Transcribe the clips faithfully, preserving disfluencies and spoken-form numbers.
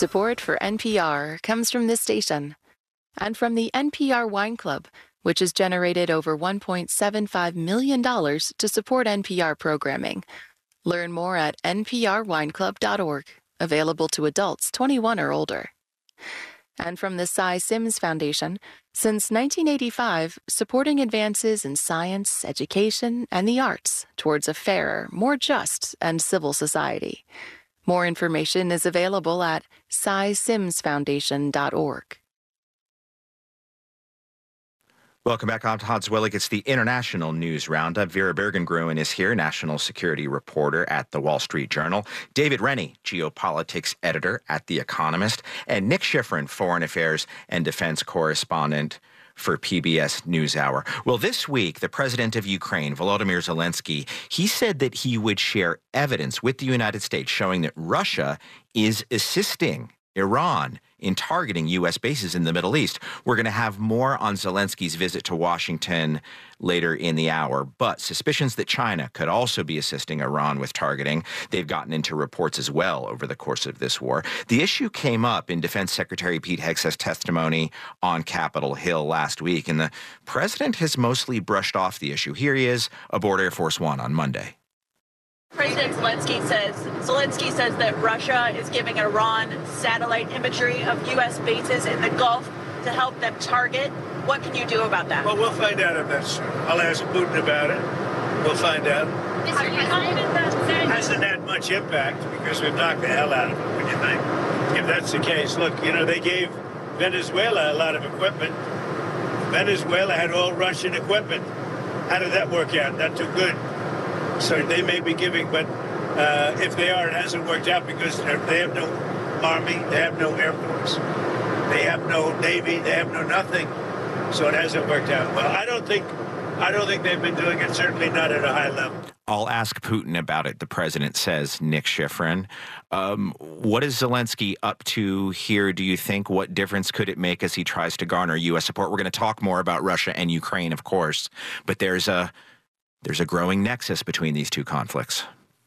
Support for N P R comes from this station and from the N P R Wine Club, which has generated over one point seven five million dollars to support N P R programming. Learn more at n p r wine club dot org, available to adults twenty-one or older. And from the Cy Sims Foundation, since nineteen eighty-five, supporting advances in science, education, and the arts towards a fairer, more just, and civil society. More information is available at cy sims foundation dot org. Welcome back. I'm Todd Zwillig. It's the International News Roundup. Vera Bergengruen is here, national security reporter at The Wall Street Journal. David Rennie, geopolitics editor at The Economist. And Nick Schifrin, foreign affairs and defense correspondent for P B S NewsHour. Well, this week, the president of Ukraine, Volodymyr Zelensky, he said that he would share evidence with the United States showing that Russia is assisting Iran in targeting U S bases in the Middle East. We're going to have more on Zelensky's visit to Washington later in the hour, but suspicions that China could also be assisting Iran with targeting, they've gotten into reports as well over the course of this war. The issue came up in Defense Secretary Pete Hegseth's testimony on Capitol Hill last week, and the president has mostly brushed off the issue. Here he is aboard Air Force One on Monday. President Zelensky says Zelensky says that Russia is giving Iran satellite imagery of U S bases in the Gulf to help them target. What can you do about that? Well, we'll find out if that's true. I'll ask Putin about it. We'll find out. Are you confident that it hasn't had much impact because we've knocked the hell out of it, what do you think? If that's the case, look, you know, they gave Venezuela a lot of equipment. Venezuela had all Russian equipment. How did that work out? Not too good. So they may be giving, but uh, if they are, it hasn't worked out because they have no army, they have no air force, they have no navy, they have no nothing. So it hasn't worked out. Well, I don't think, I don't think they've been doing it. Certainly not at a high level. I'll ask Putin about it, the president says, Nick Schifrin. Um, what is Zelensky up to here, do you think? What difference could it make as he tries to garner U S support? We're going to talk more about Russia and Ukraine, of course, but there's a There's a growing nexus between these two conflicts.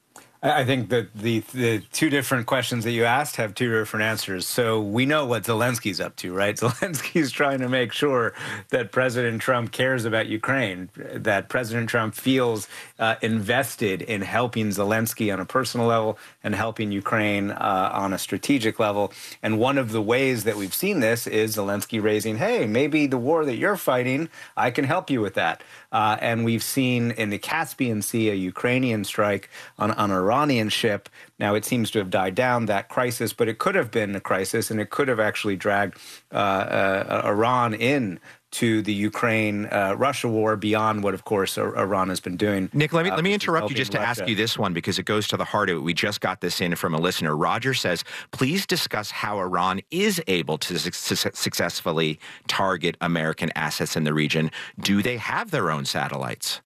I think that the the two different questions that you asked have two different answers. So we know what Zelensky's up to, right? Zelensky's trying to make sure that President Trump cares about Ukraine, that President Trump feels uh, invested in helping Zelensky on a personal level and helping Ukraine uh, on a strategic level. And one of the ways that we've seen this is Zelensky raising, hey, maybe the war that you're fighting, I can help you with that. Uh, and we've seen in the Caspian Sea a Ukrainian strike on, on an Iranian ship. Now, it seems to have died down, that crisis, but it could have been a crisis, and it could have actually dragged uh, uh, Iran in to the Ukraine-Russia uh, war beyond what, of course, Iran has been doing. Nick, let me uh, let me interrupt you just to Russia. ask you this one, because it goes to the heart of it. We just got this in from a listener. Roger says, please discuss how Iran is able to su- successfully target American assets in the region. Do they have their own satellites?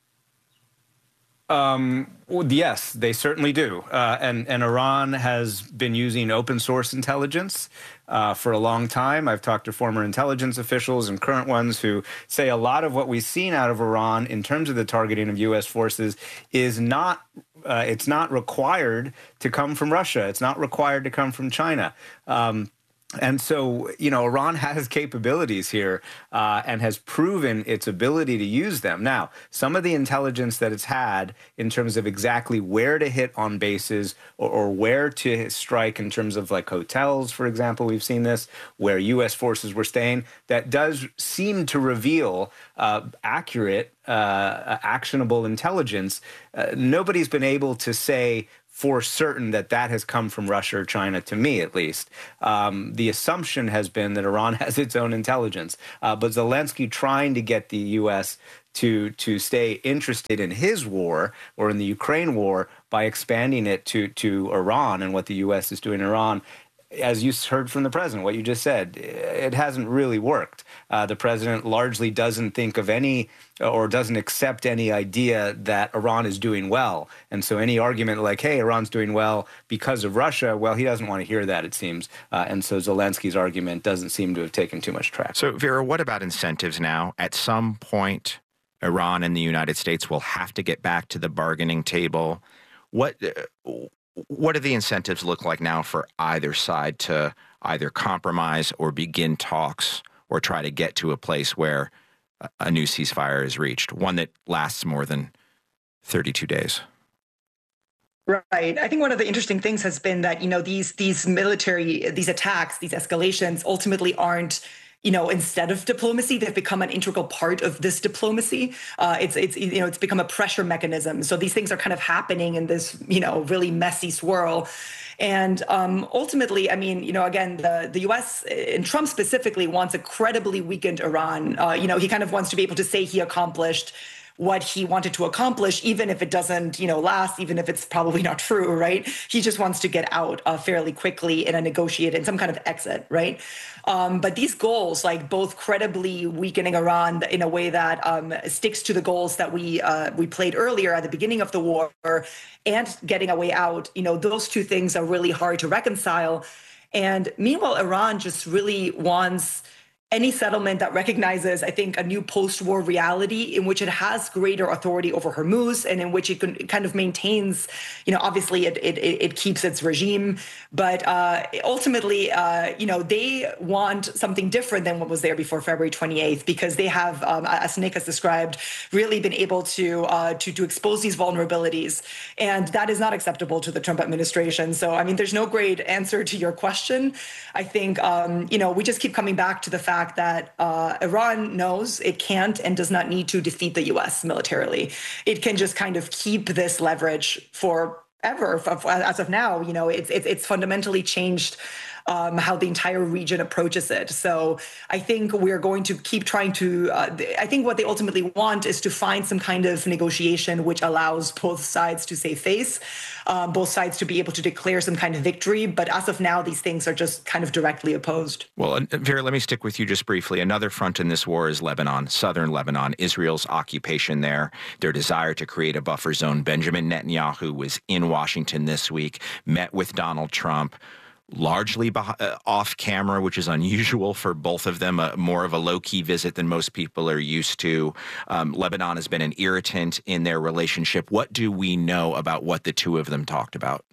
Um, well, yes, they certainly do. Uh, and, and Iran has been using open source intelligence uh, for a long time. I've talked to former intelligence officials and current ones who say a lot of what we've seen out of Iran in terms of the targeting of U S forces is not, uh, it's not required to come from Russia. It's not required to come from China. Um, And so, you know, Iran has capabilities here uh, and has proven its ability to use them. Now, some of the intelligence that it's had in terms of exactly where to hit on bases or, or where to strike in terms of like hotels, for example, we've seen this, where U S forces were staying, that does seem to reveal uh, accurate, uh, actionable intelligence. Uh, nobody's been able to say for certain that that has come from Russia or China, to me at least. Um, the assumption has been that Iran has its own intelligence. Uh, but Zelensky trying to get the U S to to stay interested in his war or in the Ukraine war by expanding it to, to Iran and what the U S is doing in Iran, as you heard from the president, what you just said, it hasn't really worked. Uh, the president largely doesn't think of any or doesn't accept any idea that Iran is doing well. And so any argument like, hey, Iran's doing well because of Russia, well, he doesn't want to hear that, it seems. Uh, and so Zelensky's argument doesn't seem to have taken too much traction. So, Vera, what about incentives now? At some point, Iran and the United States will have to get back to the bargaining table. What... Uh, what do the incentives look like now for either side to either compromise or begin talks or try to get to a place where a new ceasefire is reached, one that lasts more than thirty-two days? Right. I think one of the interesting things has been that, you know, these these military, these attacks, these escalations ultimately aren't, you know, instead of diplomacy, they've become an integral part of this diplomacy. Uh, it's, it's, you know, it's become a pressure mechanism. So these things are kind of happening in this, you know, really messy swirl. And um, ultimately, I mean, you know, again, the, the U S and Trump specifically wants a credibly weakened Iran. Uh, you know, he kind of wants to be able to say he accomplished what he wanted to accomplish, even if it doesn't, you know, last, even if it's probably not true, right? He just wants to get out uh, fairly quickly in a negotiated, in some kind of exit, right? Um, but these goals, like both credibly weakening Iran in a way that um, sticks to the goals that we uh, we played earlier at the beginning of the war, and getting a way out, you know, those two things are really hard to reconcile. And meanwhile, Iran just really wants any settlement that recognizes, I think, a new post-war reality in which it has greater authority over Hormuz and in which it, can, it kind of maintains, you know, obviously it it, it keeps its regime, but uh, ultimately, uh, you know, they want something different than what was there before February twenty-eighth, because they have, um, as Nick has described, really been able to, uh, to to expose these vulnerabilities, and that is not acceptable to the Trump administration. So, I mean, there's no great answer to your question. I think, um, you know, we just keep coming back to the fact that uh, Iran knows it can't and does not need to defeat the U S militarily. It can just kind of keep this leverage forever. As of now, you know, it's it's, it's fundamentally changed Um, how the entire region approaches it. So I think we're going to keep trying to, uh, I think what they ultimately want is to find some kind of negotiation which allows both sides to save face, um, both sides to be able to declare some kind of victory. But as of now, these things are just kind of directly opposed. Well, Vera, let me stick with you just briefly. Another front in this war is Lebanon, southern Lebanon, Israel's occupation there, their desire to create a buffer zone. Benjamin Netanyahu was in Washington this week, met with Donald Trump, largely uh, off camera, which is unusual for both of them, uh, more of a low-key visit than most people are used to. Um, Lebanon has been an irritant in their relationship. What do we know about what the two of them talked about?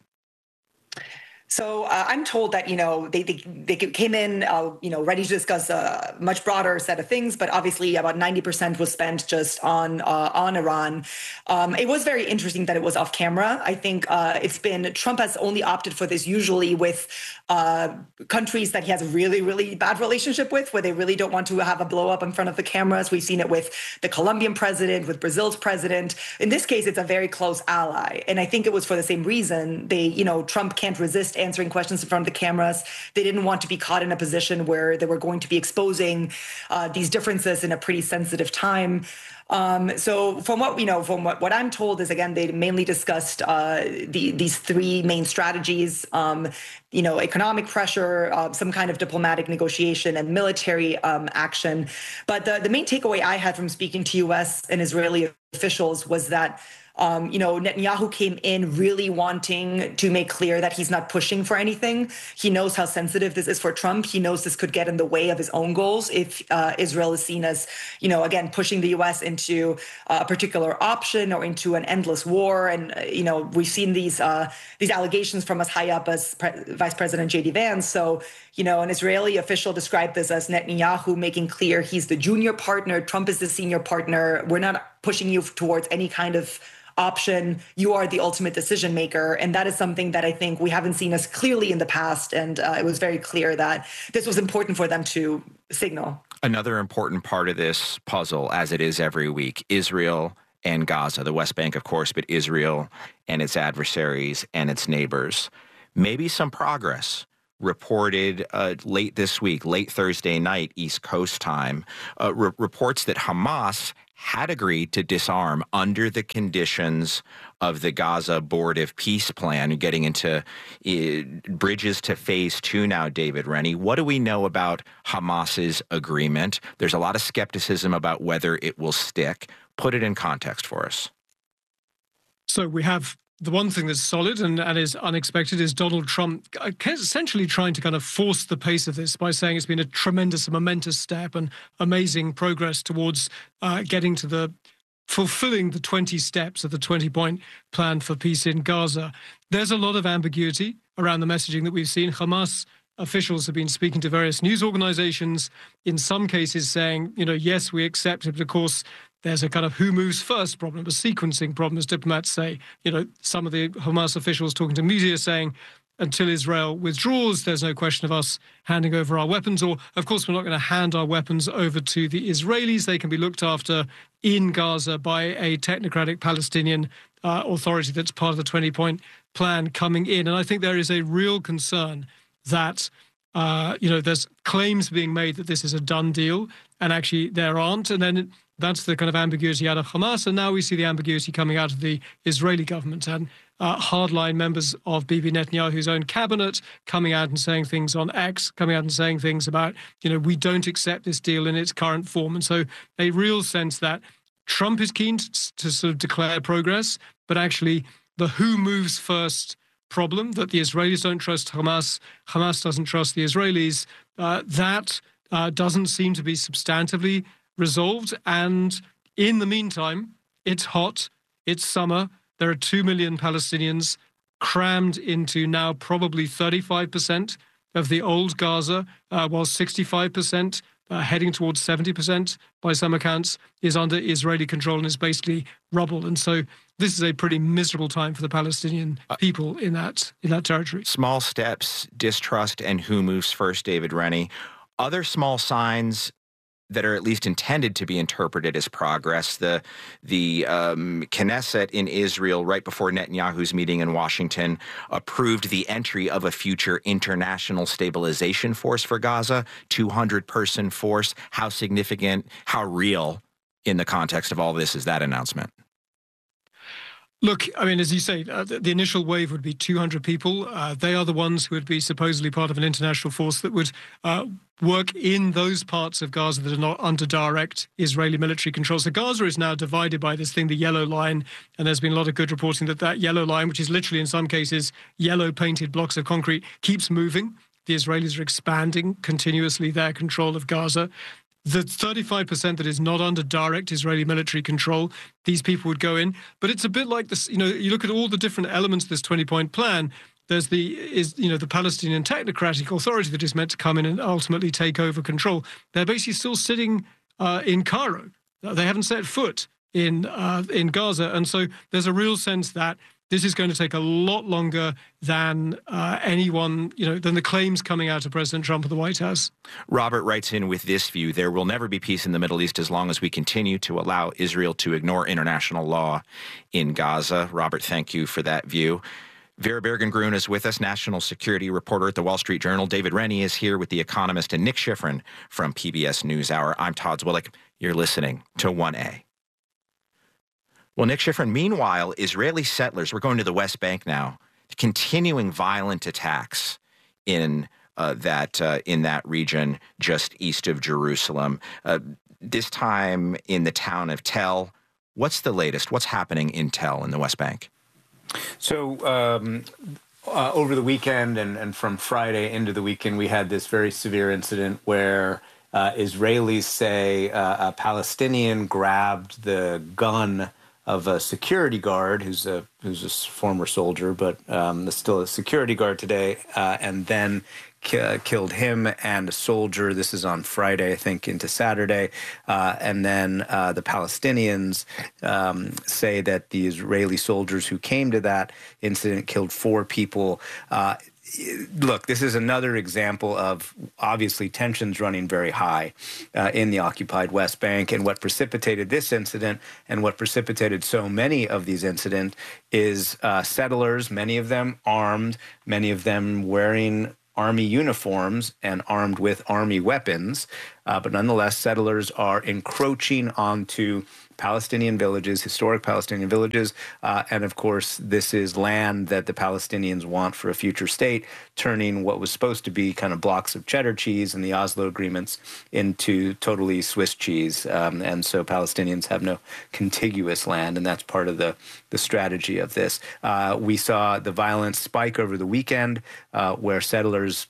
So uh, I'm told that, you know, they they, they came in, uh, you know, ready to discuss a much broader set of things, but obviously about ninety percent was spent just on uh, on Iran. Um, it was very interesting that it was off camera. I think uh, it's been, Trump has only opted for this usually with uh, countries that he has a really, really bad relationship with, where they really don't want to have a blow up in front of the cameras. We've seen it with the Colombian president, with Brazil's president. In this case, it's a very close ally. And I think it was for the same reason. They, you know, Trump can't resist answering questions in front of the cameras. They didn't want to be caught in a position where they were going to be exposing uh, these differences in a pretty sensitive time. Um, so from what we know, from what, what I'm told is, again, they mainly discussed uh, the, these three main strategies, um, you know, economic pressure, uh, some kind of diplomatic negotiation, and military um, action. But the, the main takeaway I had from speaking to U S and Israeli officials was that Um, you know, Netanyahu came in really wanting to make clear that he's not pushing for anything. He knows how sensitive this is for Trump. He knows this could get in the way of his own goals if uh, Israel is seen as, you know, again, pushing the U S into uh, a particular option or into an endless war. And, uh, you know, we've seen these uh, these allegations from as high up as Pre- Vice President J D Vance. So, you know, an Israeli official described this as Netanyahu making clear he's the junior partner, Trump is the senior partner. We're not pushing you towards any kind of option. You are the ultimate decision maker. And that is something that I think we haven't seen as clearly in the past. And uh, it was very clear that this was important for them to signal. Another important part of this puzzle, as it is every week, Israel and Gaza, the West Bank, of course, but Israel and its adversaries and its neighbors. Maybe some progress reported uh, late this week, late Thursday night, East Coast time, uh, re- reports that Hamas had agreed to disarm under the conditions of the Gaza abortive peace plan, getting into uh, bridges to phase two now, David Rennie. What do we know about Hamas's agreement? There's a lot of skepticism about whether it will stick. Put it in context for us. So we have the one thing that's solid and, and is unexpected is Donald Trump essentially trying to kind of force the pace of this by saying it's been a tremendous, momentous step and amazing progress towards uh, getting to the fulfilling the twenty steps of the twenty-point plan for peace in Gaza. There's a lot of ambiguity around the messaging that we've seen. Hamas officials have been speaking to various news organizations, in some cases saying, you know, yes, we accept it, but of course, there's a kind of who moves first problem, a sequencing problem, as diplomats say. You know, some of the Hamas officials talking to media saying, until Israel withdraws, there's no question of us handing over our weapons. Or, of course, we're not going to hand our weapons over to the Israelis. They can be looked after in Gaza by a technocratic Palestinian uh, authority that's part of the twenty-point plan coming in. And I think there is a real concern that, uh, you know, there's claims being made that this is a done deal, and actually there aren't. And then that's the kind of ambiguity out of Hamas. And now we see the ambiguity coming out of the Israeli government and uh, hardline members of Bibi Netanyahu's own cabinet coming out and saying things on X, coming out and saying things about, you know, we don't accept this deal in its current form. And so a real sense that Trump is keen to, to sort of declare progress, but actually the who moves first problem, that the Israelis don't trust Hamas, Hamas doesn't trust the Israelis, uh, that uh, doesn't seem to be substantively resolved. And in the meantime, it's hot, it's summer, there are two million Palestinians crammed into now probably thirty-five percent of the old Gaza, uh, while sixty-five percent, uh, heading towards seventy percent by some accounts, is under Israeli control and is basically rubble. And so this is a pretty miserable time for the Palestinian people in that in that territory. Small steps, distrust, and who moves first, David Rennie. Other small signs that are at least intended to be interpreted as progress. The the um, Knesset in Israel, right before Netanyahu's meeting in Washington, approved the entry of a future international stabilization force for Gaza, two hundred person force. How significant, how real in the context of all this is that announcement? Look, I mean, as you say, uh, the, the initial wave would be two hundred people. Uh, they are the ones who would be supposedly part of an international force that would uh, work in those parts of Gaza that are not under direct Israeli military control. So Gaza is now divided by this thing, the yellow line, and there's been a lot of good reporting that that yellow line, which is literally in some cases yellow painted blocks of concrete, keeps moving. The Israelis are expanding continuously their control of Gaza. The thirty-five percent that is not under direct Israeli military control, these people would go in. But it's a bit like this, you know, you look at all the different elements of this twenty-point plan. There's the, is you know, the Palestinian technocratic authority that is meant to come in and ultimately take over control. They're basically still sitting uh, in Cairo. They haven't set foot in uh, in Gaza. And so there's a real sense that this is going to take a lot longer than uh, anyone, you know, than the claims coming out of President Trump of the White House. Robert writes in with this view: there will never be peace in the Middle East as long as we continue to allow Israel to ignore international law in Gaza. Robert, thank you for that view. Vera Bergengruen is with us, national security reporter at the Wall Street Journal. David Rennie is here with The Economist, and Nick Schifrin from P B S NewsHour. I'm Todd Zwillich. You're listening to one A. Well, Nick Schifrin, meanwhile, Israeli settlers, we're going to the West Bank now, continuing violent attacks in uh, that uh, in that region just east of Jerusalem, uh, this time in the town of Tel. What's the latest? What's happening in Tel in the West Bank? So um, uh, over the weekend and, and from Friday into the weekend, we had this very severe incident where uh, Israelis say uh, a Palestinian grabbed the gun of a security guard who's a who's a former soldier, but um, still a security guard today, uh, and then ki- killed him and a soldier. This is on Friday, I think, into Saturday. Uh, and then uh, the Palestinians um, say that the Israeli soldiers who came to that incident killed four people. Uh, Look, this is another example of obviously tensions running very high uh, in the occupied West Bank. And what precipitated this incident and what precipitated so many of these incidents is uh, settlers, many of them armed, many of them wearing army uniforms and armed with army weapons. Uh, but nonetheless, settlers are encroaching onto Palestinian villages, historic Palestinian villages. Uh, and of course, this is land that the Palestinians want for a future state, turning what was supposed to be kind of blocks of cheddar cheese in the Oslo agreements into totally Swiss cheese. Um, and so Palestinians have no contiguous land, and that's part of the, the strategy of this. Uh, we saw the violence spike over the weekend uh, where settlers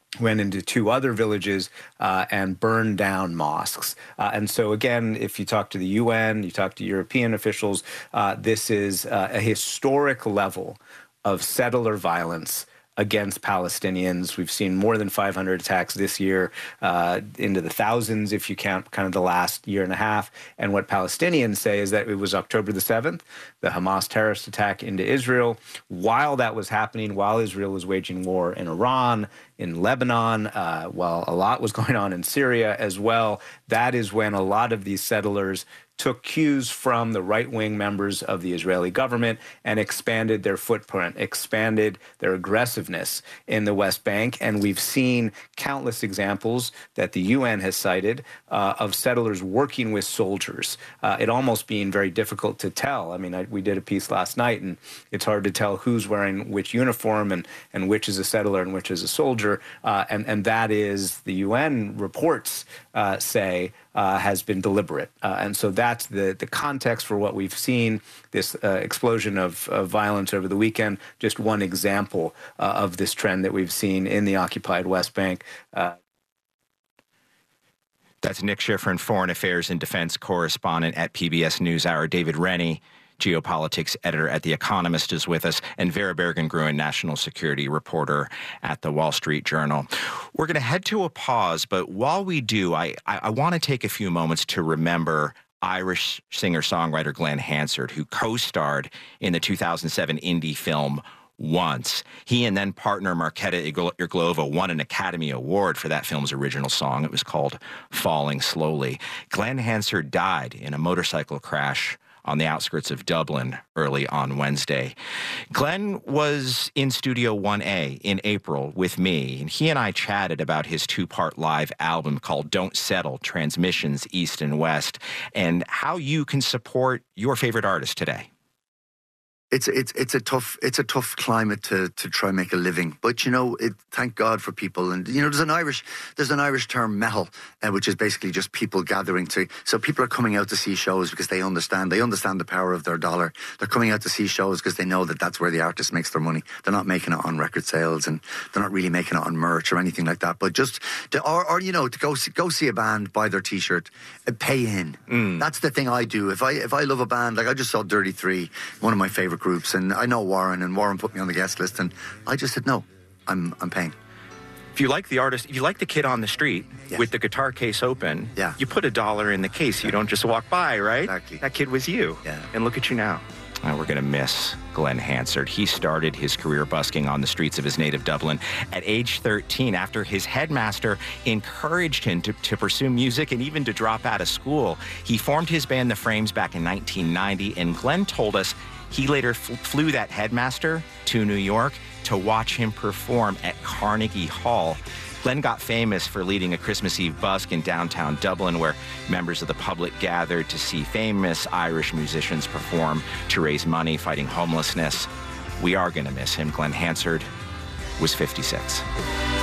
went into two other villages uh, and burned down mosques. Uh, and so, again, if you talk to the U N, you talk to European officials, uh, this is uh, a historic level of settler violence against Palestinians. We've seen more than five hundred attacks this year, uh, into the thousands if you count kind of the last year and a half. And what Palestinians say is that it was October the seventh, the Hamas terrorist attack into Israel. While that was happening, while Israel was waging war in Iran, in Lebanon, uh, while a lot was going on in Syria as well, that is when a lot of these settlers took cues from the right-wing members of the Israeli government and expanded their footprint, expanded their aggressiveness in the West Bank. And we've seen countless examples that the U N has cited uh, of settlers working with soldiers, uh, it almost being very difficult to tell. I mean, I, we did a piece last night, and it's hard to tell who's wearing which uniform and, and which is a settler and which is a soldier. Uh, and, and that is, the U N reports uh, say, Uh, has been deliberate. Uh, and so that's the, the context for what we've seen, this uh, explosion of, of violence over the weekend, just one example uh, of this trend that we've seen in the occupied West Bank. Uh, That's Nick Schifrin, Foreign Affairs and Defense correspondent at P B S NewsHour. David Rennie, geopolitics editor at The Economist, is with us, and Vera Bergengruen, national security reporter at The Wall Street Journal. We're going to head to a pause, but while we do, I, I, I want to take a few moments to remember Irish singer-songwriter Glen Hansard, who co-starred in the two thousand seven indie film Once. He and then partner Marketa Irglova won an Academy Award for that film's original song. It was called Falling Slowly. Glen Hansard died in a motorcycle crash on the outskirts of Dublin early on Wednesday. Glen was in Studio one A in April with me, and he and I chatted about his two-part live album called Don't Settle, Transmissions East and West, and how you can support your favorite artist today. It's it's it's a tough it's a tough climate to to try and make a living, but you know, it, thank God for people. And you know, there's an Irish there's an Irish term, mehel, uh, which is basically just people gathering to. So people are coming out to see shows because they understand they understand the power of their dollar. They're coming out to see shows because they know that that's where the artist makes their money. They're not making it on record sales, and they're not really making it on merch or anything like that. But just to, or or you know, to go see, go see a band, buy their T-shirt, uh, pay in. Mm. That's the thing I do. If I if I love a band, like I just saw Dirty Three, one of my favorite groups, and I know Warren, and Warren put me on the guest list, and I just said no, I'm I'm paying. If you like the artist, if you like the kid on the street yes. with the guitar case open, yeah. you put a dollar in the case. You don't just walk by, right? Exactly. That kid was you. Yeah. And look at you now. Oh, we're going to miss Glen Hansard. He started his career busking on the streets of his native Dublin at age thirteen after his headmaster encouraged him to, to pursue music and even to drop out of school. He formed his band The Frames back in nineteen ninety, and Glen told us he later fl- flew that headmaster to New York to watch him perform at Carnegie Hall. Glen got famous for leading a Christmas Eve busk in downtown Dublin, where members of the public gathered to see famous Irish musicians perform to raise money fighting homelessness. We are going to miss him. Glen Hansard was fifty-six.